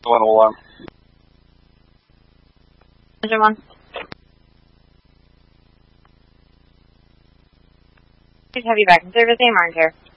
101. Engine 1. Please have you back in service, AMR and care.